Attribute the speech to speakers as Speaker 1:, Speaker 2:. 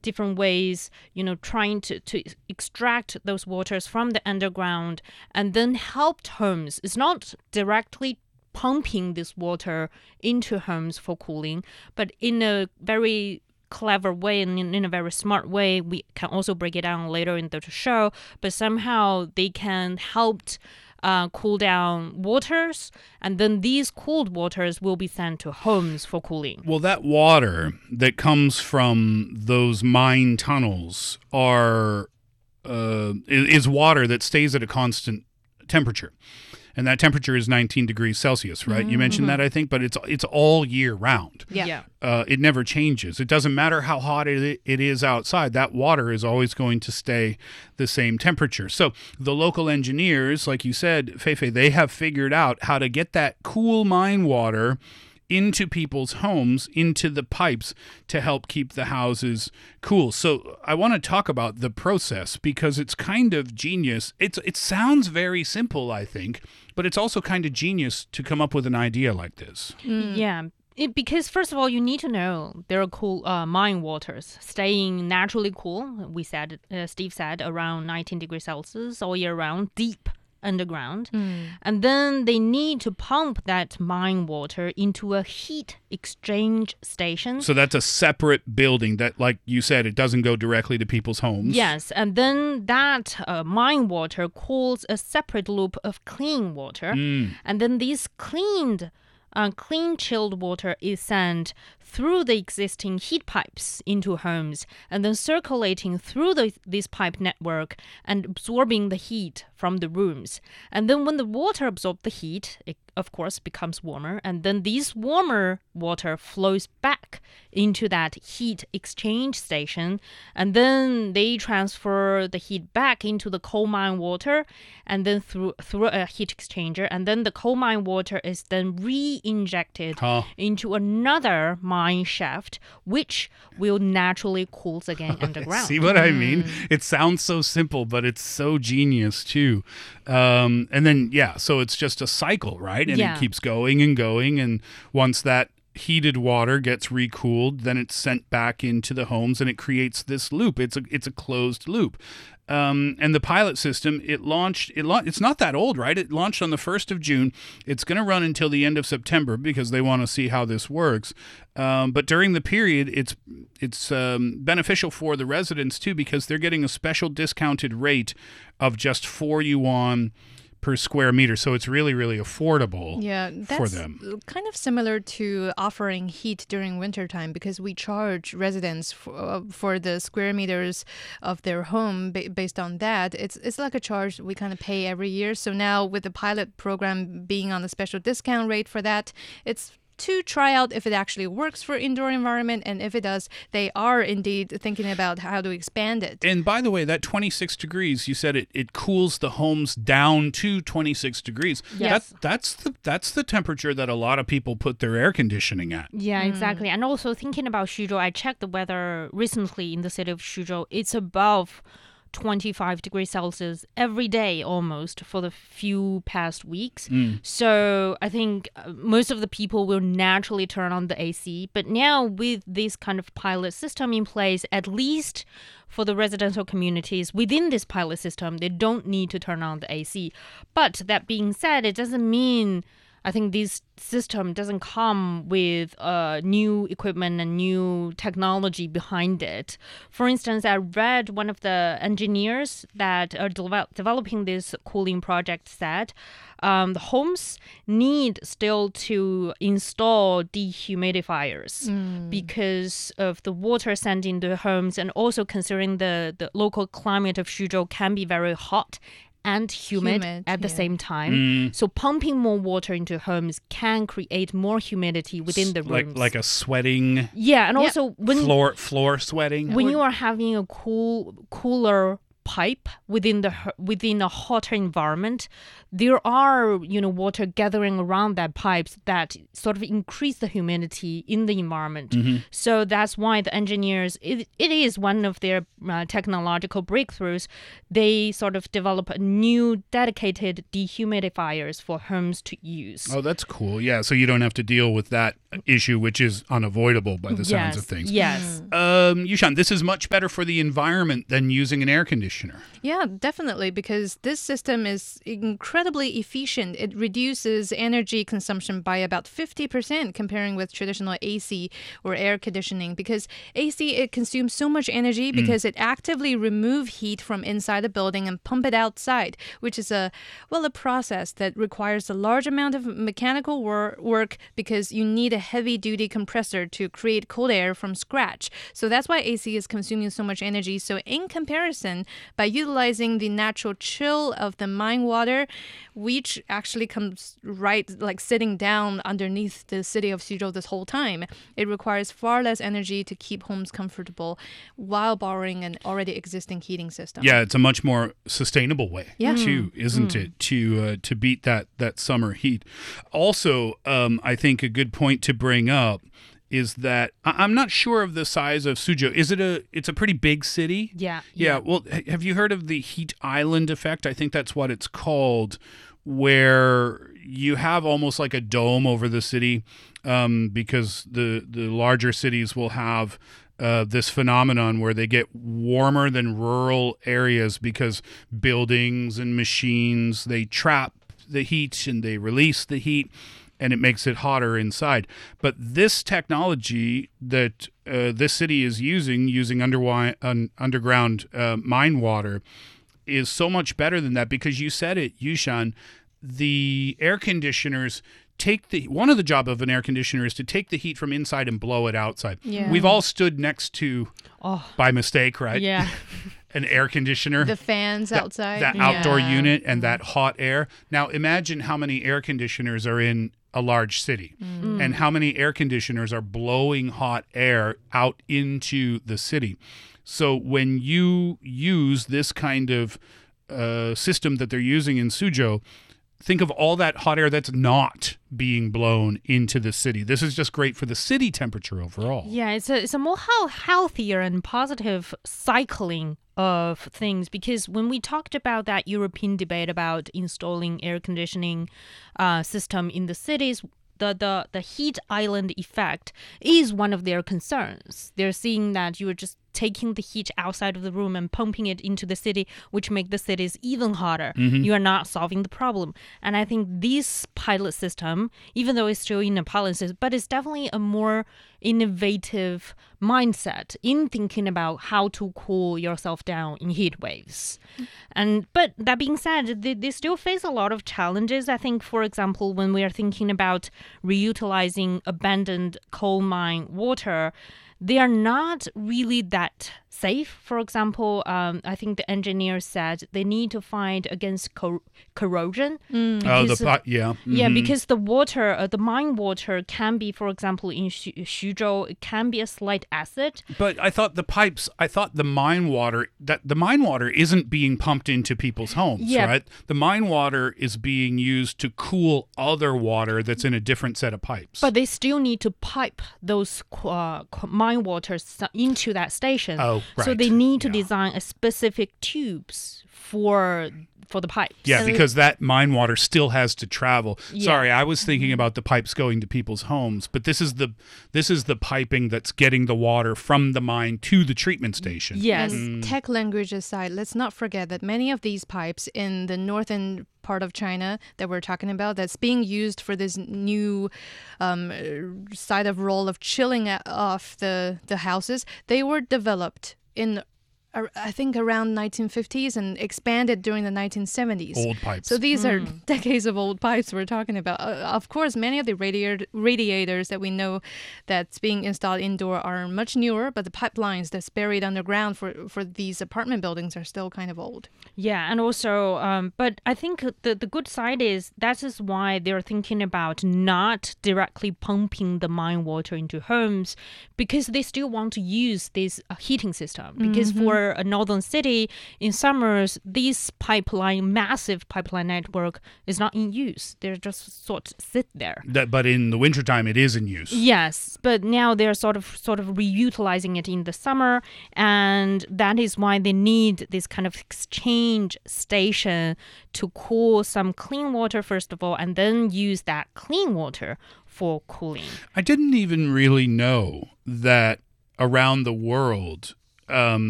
Speaker 1: different ways, trying to extract those waters from the underground and then helped homes. It's not directly pumping this water into homes for cooling, but in a very clever way and in a very smart way. We can also break it down later in the show, but somehow they can help cool down waters, and then these cooled waters will be sent to homes for cooling.
Speaker 2: Well, that water that comes from those mine tunnels is water that stays at a constant temperature. And that temperature is 19 degrees Celsius, right? You mentioned that, I think, but it's all year round.
Speaker 1: Yeah.
Speaker 2: It never changes. It doesn't matter how hot it is outside. That water is always going to stay the same temperature. So the local engineers, like you said, Feifei, they have figured out how to get that cool mine water into people's homes, into the pipes to help keep the houses cool. So I want to talk about the process because it's kind of genius. It sounds very simple, I think, but it's also kind of genius to come up with an idea like this.
Speaker 1: Yeah. Because first of all, you need to know there are cool mine waters staying naturally cool. Steve said, around 19 degrees Celsius all year round, deep underground. And then they need to pump that mine water into a heat exchange station.
Speaker 2: So that's a separate building that, like you said, it doesn't go directly to people's homes.
Speaker 1: Yes, and then that mine water cools a separate loop of clean water. And then this clean chilled water is sent through the existing heat pipes into homes and then circulating through this pipe network and absorbing the heat from the rooms. And then when the water absorbs the heat, it of course becomes warmer, and then this warmer water flows back into that heat exchange station, and then they transfer the heat back into the coal mine water and then through a heat exchanger, and then the coal mine water is then re-injected into another mine shaft, which will naturally cool again underground.
Speaker 2: See what I mean? It sounds so simple, but it's so genius too. And then, so it's just a cycle, right? And it keeps going and going. And once that heated water gets recooled, then it's sent back into the homes and it creates this loop. It's a closed loop. And the pilot system, it's not that old, right? It launched on the 1st of June. It's going to run until the end of September because they want to see how this works. But during the period, it's beneficial for the residents too because they're getting a special discounted rate of just 4 yuan per square meter. So it's really, really affordable for them.
Speaker 3: That's kind of similar to offering heat during wintertime because we charge residents for the square meters of their home based on that. It's like a charge we kind of pay every year. So now with the pilot program being on a special discount rate for that, it's to try out if it actually works for indoor environment, and if it does, they are indeed thinking about how to expand it.
Speaker 2: And by the way, that 26 degrees, you said it cools the homes down to 26 degrees.
Speaker 1: Yes.
Speaker 2: That's the temperature that a lot of people put their air conditioning at.
Speaker 1: Yeah, exactly. And also thinking about Xuzhou, I checked the weather recently in the city of Xuzhou. It's above 25 degrees Celsius every day almost for the few past weeks. So I think most of the people will naturally turn on the AC. But now with this kind of pilot system in place, at least for the residential communities within this pilot system, they don't need to turn on the AC. But that being said, it doesn't mean I think this system doesn't come with new equipment and new technology behind it. For instance, I read one of the engineers that are developing this cooling project said the homes need still to install dehumidifiers because of the water sent into homes, and also considering the local climate of Xuzhou can be very hot and humid at the same time. So pumping more water into homes can create more humidity within the rooms.
Speaker 2: Like a sweating.
Speaker 1: Yeah, and also when
Speaker 2: floor sweating.
Speaker 1: When you are having a cooler pipe within a hotter environment, there are water gathering around that pipes that sort of increase the humidity in the environment. So that's why the engineers, it is one of their technological breakthroughs. They sort of develop a new dedicated dehumidifiers for homes to use.
Speaker 2: Oh, that's cool. Yeah, so you don't have to deal with that issue, which is unavoidable by the sounds of things.
Speaker 1: Yes.
Speaker 2: Yushan, this is much better for the environment than using an air conditioner.
Speaker 3: Yeah, definitely, because this system is incredibly efficient. It reduces energy consumption by about 50% comparing with traditional AC or air conditioning, because AC, it consumes so much energy because it actively removes heat from inside the building and pump it outside, which is a process that requires a large amount of mechanical work because you need a heavy-duty compressor to create cold air from scratch. So that's why AC is consuming so much energy. So in comparison, by utilizing the natural chill of the mine water, which actually comes right like sitting down underneath the city of Xuzhou this whole time, it requires far less energy to keep homes comfortable while borrowing an already existing heating system.
Speaker 2: Yeah, it's a much more sustainable way too, isn't it, to beat that summer heat. Also, I think a good point to bring up is that I'm not sure of the size of Suzhou. It's a pretty big city?
Speaker 1: Yeah.
Speaker 2: Well, have you heard of the heat island effect? I think that's what it's called, where you have almost like a dome over the city, because the larger cities will have this phenomenon where they get warmer than rural areas because buildings and machines, they trap the heat and they release the heat, and it makes it hotter inside. But this technology that this city is using underground mine water is so much better than that, because you said it, Yushan, the air conditioners one of the job of an air conditioner is to take the heat from inside and blow it outside.
Speaker 3: Yeah.
Speaker 2: We've all stood next to, by mistake, right?
Speaker 1: Yeah.
Speaker 2: An air conditioner.
Speaker 3: The fans outside.
Speaker 2: That outdoor unit and that hot air. Now imagine how many air conditioners are in a large city and how many air conditioners are blowing hot air out into the city. So when you use this kind of system that they're using in Suzhou, think of all that hot air that's not being blown into the city. This is just great for the city temperature overall.
Speaker 1: Yeah, it's a more healthier and positive cycling of things, because when we talked about that European debate about installing air conditioning system in the cities, the heat island effect is one of their concerns. They're seeing that you're just taking the heat outside of the room and pumping it into the city, which make the cities even hotter. You are not solving the problem. And I think this pilot system, even though it's still in the pilot, but it's definitely a more innovative mindset in thinking about how to cool yourself down in heat waves. But that being said, they still face a lot of challenges. I think, for example, when we are thinking about reutilizing abandoned coal mine water, they are not really that safe. For example, I think the engineer said they need to fight against corrosion. Because the water, the mine water can be, for example, in Xuzhou, it can be a slight acid.
Speaker 2: But I thought the mine water isn't being pumped into people's homes, right? The mine water is being used to cool other water that's in a different set of pipes.
Speaker 1: But they still need to pipe those mine waters into that station.
Speaker 2: Oh, right.
Speaker 1: So they need to design a specific tubes for the pipes.
Speaker 2: Yeah, because that mine water still has to travel. Yeah. Sorry, I was thinking about the pipes going to people's homes, but this is the piping that's getting the water from the mine to the treatment station.
Speaker 1: Yes.
Speaker 3: And tech language aside, let's not forget that many of these pipes in the northern part of China that we're talking about, that's being used for this new side of role of chilling off the houses, they were developed in I think around 1950s and expanded during the 1970s.
Speaker 2: Old pipes.
Speaker 3: So these are decades of old pipes we're talking about. Of course, many of the radiators that we know that's being installed indoor are much newer, but the pipelines that's buried underground for these apartment buildings are still kind of old.
Speaker 1: Yeah, and also, but I think the good side is that is why they're thinking about not directly pumping the mine water into homes, because they still want to use this heating system. Because for a northern city, in summers, this massive pipeline network is not in use. They're just sort of sit there.
Speaker 2: But in the wintertime, it is in use.
Speaker 1: Yes, but now they're sort of reutilizing it in the summer, and that is why they need this kind of exchange station to cool some clean water first of all, and then use that clean water for cooling.
Speaker 2: I didn't even really know that around the world,